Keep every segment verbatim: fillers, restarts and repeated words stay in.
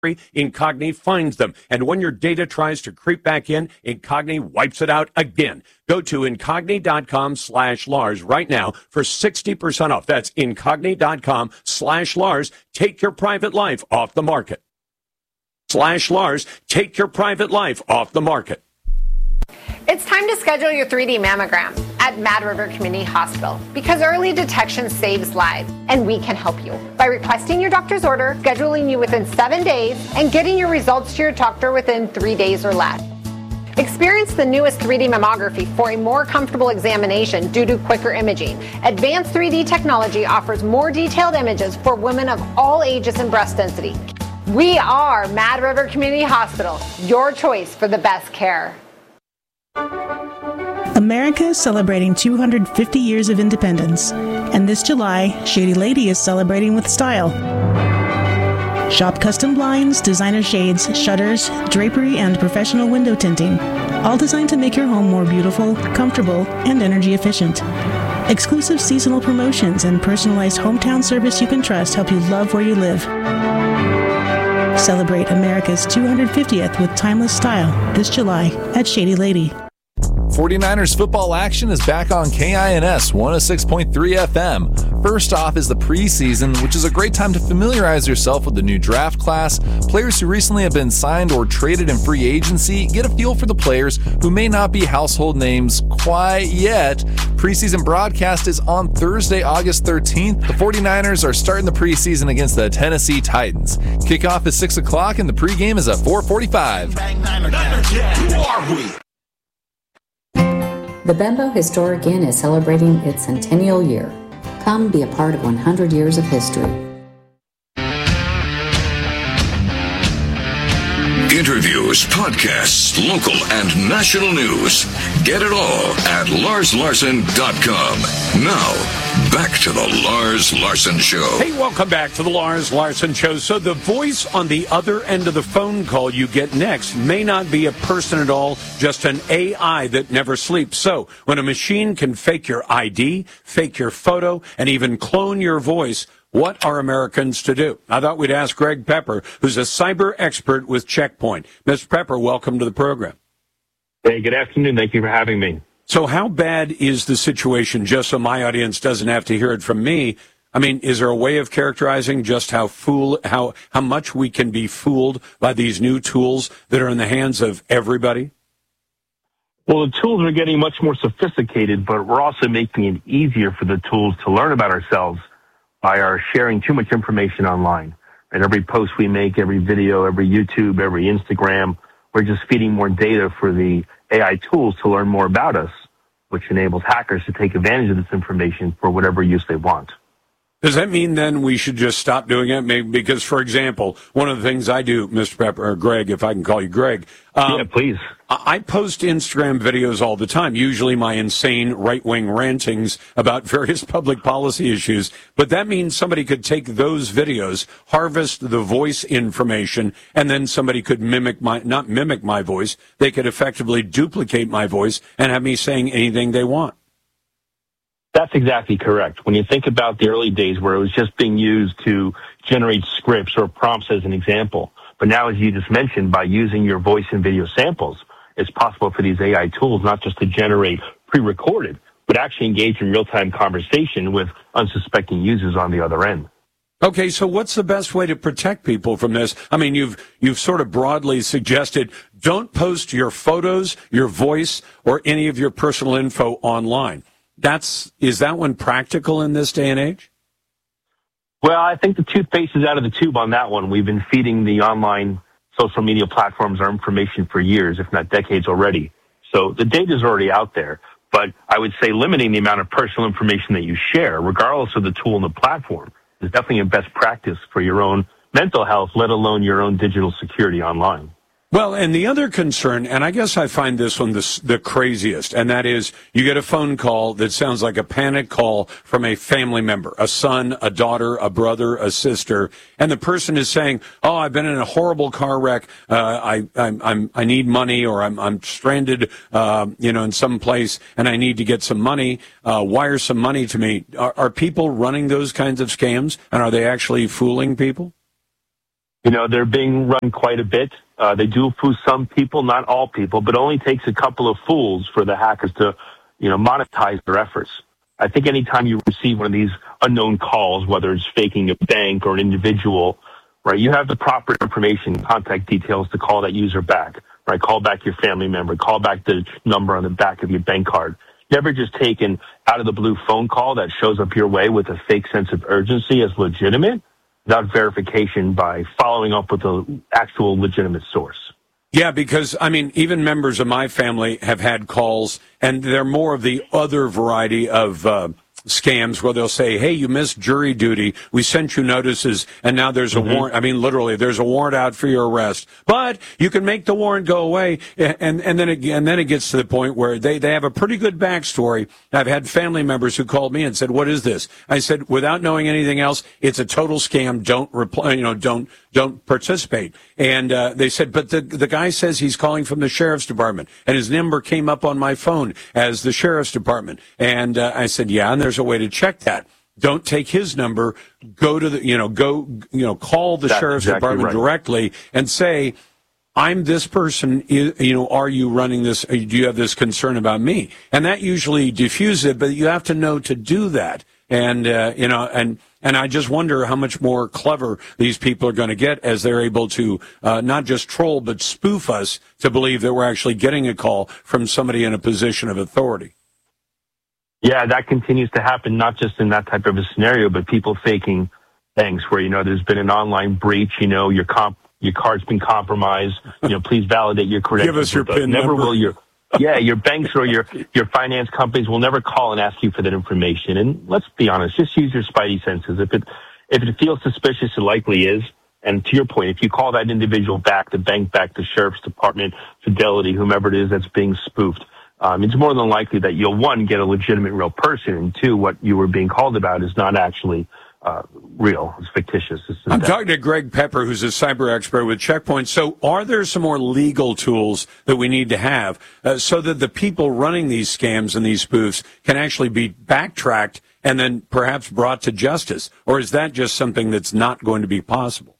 Incogni finds them, and when your data tries to creep back in, Incogni wipes it out again. Go to Incogni.com slash Lars right now for sixty percent off. That's Incogni.com slash Lars. Take your private life off the market. Slash Lars. Take your private life off the market. It's time to schedule your three D mammogram at Mad River Community Hospital because early detection saves lives, and we can help you by requesting your doctor's order, scheduling you within seven days, and getting your results to your doctor within three days or less. Experience the newest three D mammography for a more comfortable examination due to quicker imaging. Advanced three D technology offers more detailed images for women of all ages and breast density. We are Mad River Community Hospital, your choice for the best care. America is celebrating two hundred fifty years of independence, and this July, Shady Lady is celebrating with style. Shop custom blinds, designer shades, shutters, drapery, and professional window tinting, all designed to make your home more beautiful, comfortable, and energy efficient. Exclusive seasonal promotions and personalized hometown service you can trust help you love where you live. Celebrate America's two hundred fiftieth with timeless style this July at Shady Lady. forty-niners football action is back on K I N S one oh six point three F M. First off is the preseason, which is a great time to familiarize yourself with the new draft class. Players who recently have been signed or traded in free agency get a feel for the players who may not be household names quite yet. Preseason broadcast is on Thursday, August thirteenth. The forty-niners are starting the preseason against the Tennessee Titans. Kickoff is six o'clock and the pregame is at four forty-five. Who are we? The Bembo Historic Inn is celebrating its centennial year. Come be a part of one hundred years of history. Interviews, podcasts, local and national news. Get it all at lars larson dot com. Now, back to the Lars Larson Show. Hey, welcome back to the Lars Larson Show. So the voice on the other end of the phone call you get next may not be a person at all, just an A I that never sleeps. So when a machine can fake your I D, fake your photo, and even clone your voice, what are Americans to do? I thought we'd ask Greg Pepper, who's a cyber expert with Checkpoint. Mister Pepper, welcome to the program. Hey, good afternoon. Thank you for having me. So how bad is the situation, just so my audience doesn't have to hear it from me? I mean, is there a way of characterizing just how fool, how, how much we can be fooled by these new tools that are in the hands of everybody? Well, the tools are getting much more sophisticated, but we're also making it easier for the tools to learn about ourselves by our sharing too much information online. And every post we make, every video, every YouTube, every Instagram, we're just feeding more data for the A I tools to learn more about us, which enables hackers to take advantage of this information for whatever use they want. Does that mean then we should just stop doing it? Maybe because, for example, one of the things I do, Mister Pepper, or Greg, if I can call you Greg. Um, yeah, please. I post Instagram videos all the time, usually my insane right-wing rantings about various public policy issues. But that means somebody could take those videos, harvest the voice information, and then somebody could mimic my, not mimic my voice, they could effectively duplicate my voice and have me saying anything they want. That's exactly correct. When you think about the early days where it was just being used to generate scripts or prompts as an example, but now, as you just mentioned, by using your voice and video samples, it's possible for these A I tools not just to generate pre-recorded, but actually engage in real-time conversation with unsuspecting users on the other end. Okay, so what's the best way to protect people from this? I mean, you've you've sort of broadly suggested don't post your photos, your voice, or any of your personal info online. That's is that one practical in this day and age? Well, I think the toothpaste is out of the tube on that one. We've been feeding the online social media platforms our information for years, if not decades already. So the data is already out there. But I would say limiting the amount of personal information that you share, regardless of the tool and the platform, is definitely a best practice for your own mental health, let alone your own digital security online. Well, and the other concern, and I guess I find this one the, the craziest, and that is you get a phone call that sounds like a panic call from a family member, a son, a daughter, a brother, a sister, and the person is saying, "Oh, I've been in a horrible car wreck. Uh, I, I'm, I'm, I need money, or I'm, I'm stranded, uh, you know, in some place, and I need to get some money. Uh, wire some money to me." Are, are people running those kinds of scams, and are they actually fooling people? You know, they're being run quite a bit. Uh, they do fool some people, not all people, but it only takes a couple of fools for the hackers to, you know, monetize their efforts. I think anytime you receive one of these unknown calls, whether it's faking a bank or an individual, right, you have the proper information, contact details to call that user back, right? Call back your family member, call back the number on the back of your bank card. Never just take an out of the blue phone call that shows up your way with a fake sense of urgency as legitimate without verification by following up with an actual legitimate source. Yeah, because, I mean, even members of my family have had calls, and they're more of the other variety of uh, scams where they'll say, hey, you missed jury duty. We sent you notices, and now there's a mm-hmm. warrant. I mean, literally, there's a warrant out for your arrest. But you can make the warrant go away, and, and, then, it, and then it gets to the point where they, they have a pretty good backstory. I've had family members who called me and said, what is this? I said, without knowing anything else, it's a total scam. Don't reply, you know, don't don't participate. And uh, they said, but the the guy says he's calling from the sheriff's department, and his number came up on my phone as the sheriff's department. And uh, I said, yeah, and there's a way to check that. Don't take his number. Go to the, you know, go, you know, call the That's sheriff's exactly department right. directly and say, I'm this person, you know, are you running this, do you have this concern about me? And that usually diffuses it, but you have to know to do that. And, uh, you know, and, and I just wonder how much more clever these people are going to get as they're able to uh, not just troll, but spoof us to believe that we're actually getting a call from somebody in a position of authority. Yeah, that continues to happen, not just in that type of a scenario, but people faking things where, you know, there's been an online breach, you know, your comp, your card's been compromised, you know, please validate your credentials. Give us your PIN Never number. will your, yeah, your banks or your, your finance companies will never call and ask you for that information. And let's be honest, just use your spidey senses. If it, if it feels suspicious, it likely is. And to your point, if you call that individual back, the bank back, the sheriff's department, Fidelity, whomever it is that's being spoofed, um, it's more than likely that you'll, one, get a legitimate real person, and two, what you were being called about is not actually uh, real. It's fictitious. It's I'm talking to Greg Pepper, who's a cyber expert with Check Point. So are there some more legal tools that we need to have uh, so that the people running these scams and these spoofs can actually be backtracked and then perhaps brought to justice? Or is that just something that's not going to be possible?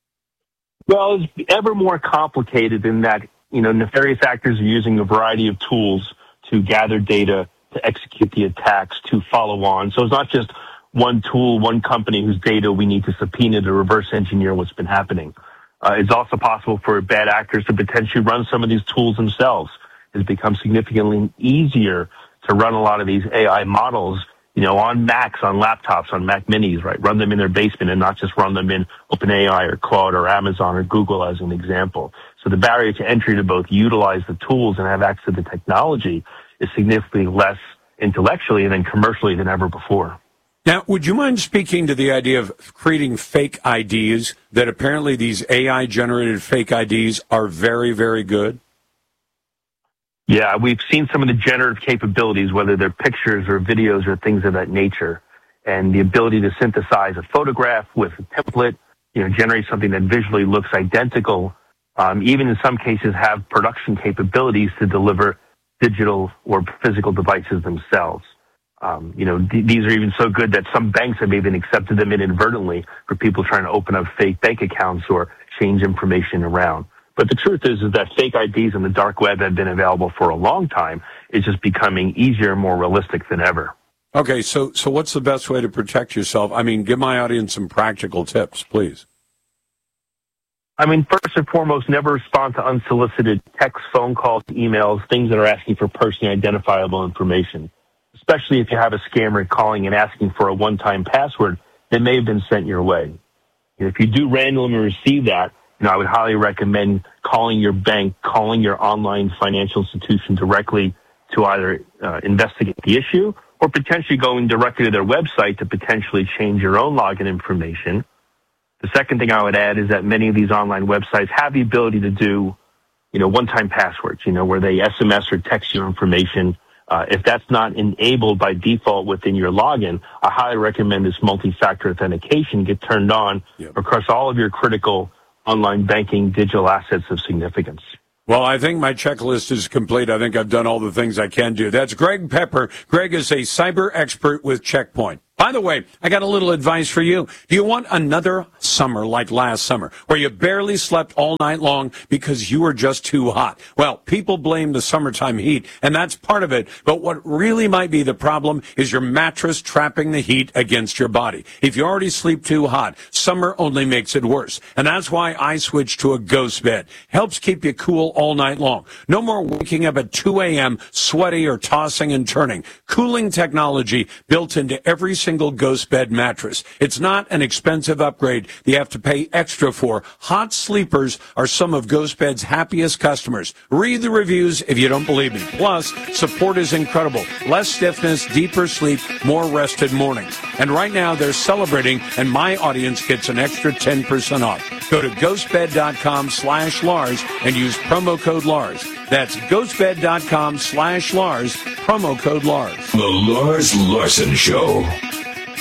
Well, it's ever more complicated in that, you know, nefarious actors are using a variety of tools to gather data, to execute the attacks, to follow on. So it's not just one tool, one company whose data we need to subpoena to reverse engineer what's been happening. Uh, it's also possible for bad actors to potentially run some of these tools themselves. It's become significantly easier to run a lot of these A I models, you know, on Macs, on laptops, on Mac Minis, right? Run them in their basement and not just run them in OpenAI or Claude or Amazon or Google as an example. So the barrier to entry to both utilize the tools and have access to the technology is significantly less intellectually and then commercially than ever before. Now, would you mind speaking to the idea of creating fake I Ds, that apparently these A I-generated fake I Ds are very, very good? Yeah, we've seen some of the generative capabilities, whether they're pictures or videos or things of that nature, and the ability to synthesize a photograph with a template, you know, generate something that visually looks identical, um, even in some cases have production capabilities to deliver digital or physical devices themselves. Um, you know, th- these are even so good that some banks have even accepted them inadvertently for people trying to open up fake bank accounts or change information around. But the truth is, is that fake I Ds on the dark web have been available for a long time. It's just becoming easier and more realistic than ever. Okay, so so what's the best way to protect yourself? I mean, give my audience some practical tips, please. I mean, first and foremost, never respond to unsolicited text, phone calls, emails, things that are asking for personally identifiable information, especially if you have a scammer calling and asking for a one-time password that may have been sent your way. And if you do randomly receive that, you know, I would highly recommend calling your bank, calling your online financial institution directly to either uh, investigate the issue or potentially going directly to their website to potentially change your own login information. The second thing I would add is that many of these online websites have the ability to do, you know, one-time passwords, you know, where they S M S or text you information. Uh, if that's not enabled by default within your login, I highly recommend this multi-factor authentication get turned on yep. across all of your critical online banking digital assets of significance. Well, I think my checklist is complete. I think I've done all the things I can do. That's Greg Pepper. Greg is a cyber expert with Check Point. By the way, I got a little advice for you. Do you want another summer like last summer, where you barely slept all night long because you were just too hot? Well, people blame the summertime heat, and that's part of it. But what really might be the problem is your mattress trapping the heat against your body. If you already sleep too hot, summer only makes it worse. And that's why I switched to a Ghost Bed. Helps keep you cool all night long. No more waking up at two a.m. sweaty or tossing and turning. Cooling technology built into every single Ghost Bed mattress. It's not an expensive upgrade that you have to pay extra for. Hot sleepers are some of Ghost Bed's happiest customers. Read the reviews if you don't believe me. Plus, support is incredible. Less stiffness, deeper sleep, more rested mornings. And right now they're celebrating, and my audience gets an extra ten percent off. Go to ghostbed.com slash Lars and use promo code Lars. That's ghostbed.com slash Lars, promo code Lars. The Lars Larson Show.